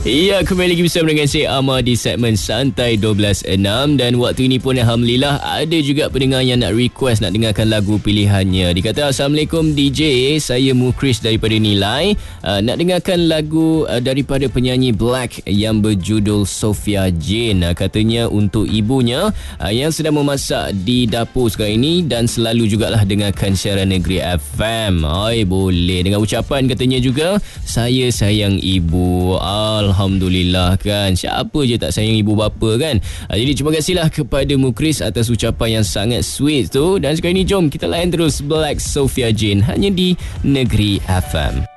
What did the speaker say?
Ya, kembali lagi bersama dengan saya Amar di segmen Santai 12.6. Dan waktu ini pun Alhamdulillah ada juga pendengar yang nak request nak dengarkan lagu pilihannya. Dikata, Assalamualaikum DJ, saya Mukris daripada Nilai, nak dengarkan lagu daripada penyanyi Black yang berjudul Sophia Jane. Katanya untuk ibunya yang sedang memasak di dapur sekarang ini dan selalu jugalah dengarkan siaran Negeri FM. Boleh dengan ucapan katanya juga, saya sayang ibu. Alhamdulillah kan, siapa je tak sayang ibu bapa kan. Jadi terima kasihlah kepada Mukris atas ucapan yang sangat sweet tu. Dan sekarang ni jom kita layan terus Black Sophia Jane hanya di Negeri FM.